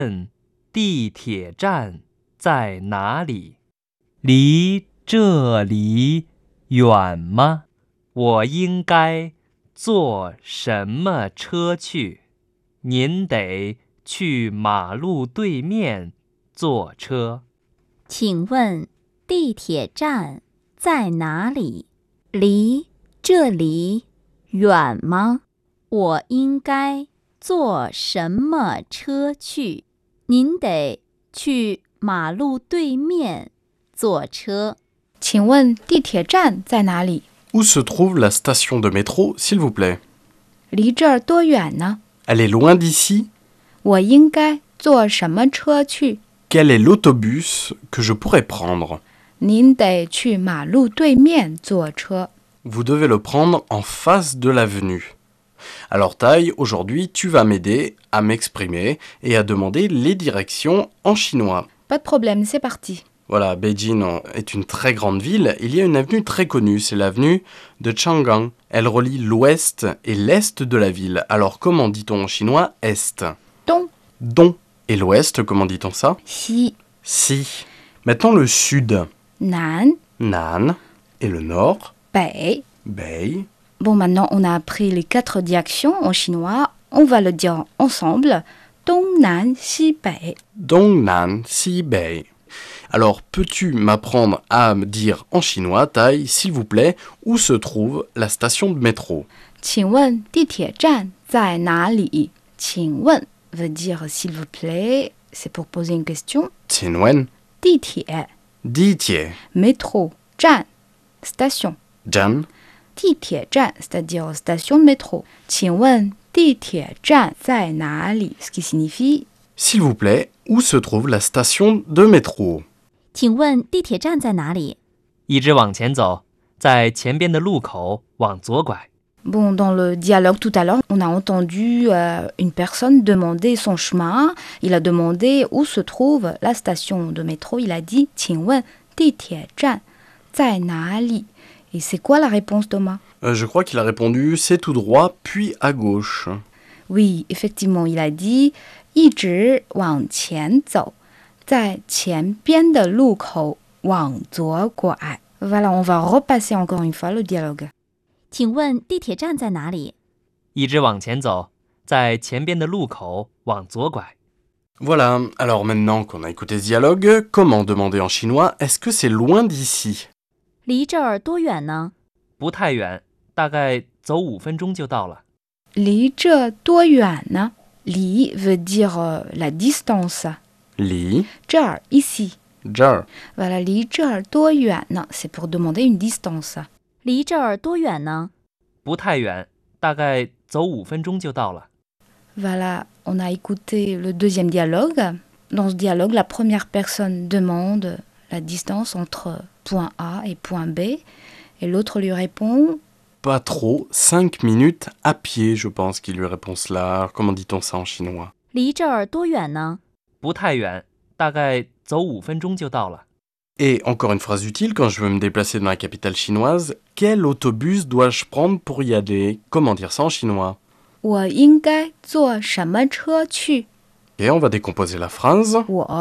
地铁站在哪里？离这里远吗？我应该坐什么车去？您得去马路对面坐车。 请问地铁站在哪里？离这里远吗？我应该坐什么车去？您得去马路对面坐车。 请问地铁站在哪里？ Où se trouve la station de métro, s'il vous plaît? 离这儿多远呢？ Elle est loin d'ici? 我应该坐什么车去？ Quel est l'autobus que je pourrais prendre? 您得去马路对面坐车。 Vous devez le prendre en face de l'avenue. Alors Tai, aujourd'hui, tu vas m'aider à m'exprimer et à demander les directions en chinois. Pas de problème, c'est parti. Voilà, Beijing est une très grande ville. Il y a une avenue très connue, c'est l'avenue de Chang'an. Elle relie l'ouest et l'est de la ville. Alors comment dit-on en chinois est? Dong, Don. Et l'ouest, comment dit-on ça? Xi, Si. Maintenant le sud. Nan, Nan. Et le nord? Bei. Bei. Bon, maintenant on a appris les 4 directions en chinois. On va le dire ensemble. Dong, Nan, Xi, Bei. Dong, Nan, Si, Bei. Alors, peux-tu m'apprendre à me dire en chinois, Tai, s'il vous plaît, où se trouve la station de métro? 请问地铁站在哪里？请问 veut dire s'il vous plaît, c'est pour poser une question. Tianwen. 地铁 Ditie. métro, 站 station. Jan. 地铁站 c'est-à-dire station de métro. 请问地铁站在哪里？ Ce qui signifie S'il vous plaît, où se trouve la station de métro? 请问地铁站在哪里？ 一直往前走，在前边的路口往左拐。 Bon, dans le dialogue tout à l'heure, on a entendu une personne demander son chemin. Il a demandé où se trouve la station de métro. Il a dit 请问地铁站在哪里? Et c'est quoi la réponse, Thomas? Je crois qu'il a répondu c'est tout droit, puis à gauche. Oui, effectivement, il a dit 一直往前走，在前边的路口往左拐. Voilà, on va repasser encore une fois le dialogue. 请问地铁站在哪里？ 一直往前走，在前边的路口往左拐。 Voilà, alors maintenant qu'on a écouté ce dialogue, comment demander en chinois est-ce que c'est loin d'ici? 离这儿多远呢？ 不太远，大概走5分钟就到了。 离这多远呢？离 veut dire la distance. Li. 这儿 ici. Jar. Voilà, 离这儿多远呢？ c'est pour demander une distance. 离这儿多远呢？ 不太远，大概走5分钟就到了。 Voilà, on a écouté le deuxième dialogue. Dans ce dialogue, la première personne demande la distance entre point A et point B. Et l'autre lui répond Pas trop, 5 minutes à pied, je pense qu'il lui répond cela. Alors, comment dit-on ça en chinois? 离这儿多远呢？ 不太远，大概走5分钟就到了。 Et encore une phrase utile, quand je veux me déplacer dans la capitale chinoise, quel autobus dois-je prendre pour y aller? Comment dire ça en chinois? 我应该坐什么车去？ Et on va décomposer la phrase.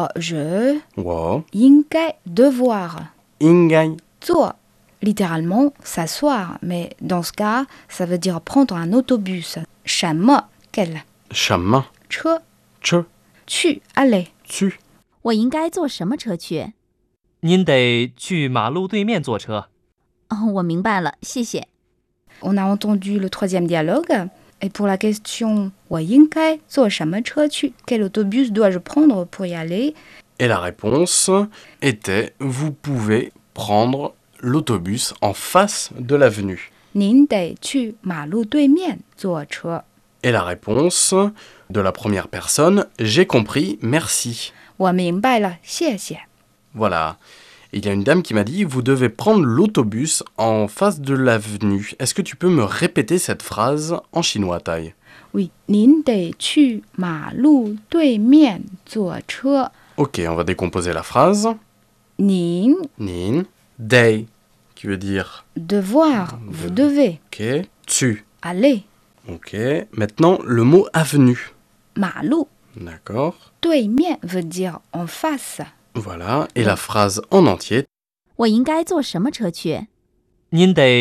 je, Wo. 应该 devoir. Ingai. 坐 littéralement s'asseoir, mais dans ce cas, ça veut dire prendre un autobus. 什么 quel? Chemin. 车 Che. 去 aller. Tu. 我应该坐什么车去？ 您得去马路对面坐车。 哦，我明白了，谢谢。 On a entendu le troisième dialogue. Et pour la question 我应该坐什么车去? Quel autobus dois-je prendre pour y aller? Et la réponse était vous pouvez prendre l'autobus en face de l'avenue. 您得去马路对面坐车. Et la réponse de la première personne, j'ai compris, merci. 我明白了，谢谢. Voilà. Il y a une dame qui m'a dit vous devez prendre l'autobus en face de l'avenue. Est-ce que tu peux me répéter cette phrase en chinois, Tai? Oui, 您得去马路对面坐车. Ok, on va décomposer la phrase. 您 Nin. Dei, qui veut dire devoir, vous devez. ok. Tu. Aller. Ok. Maintenant, le mot avenue. 马路 D'accord. 对面 veut dire en face. Voilà. Et la phrase en entier. 我应该坐什么车去？ 您得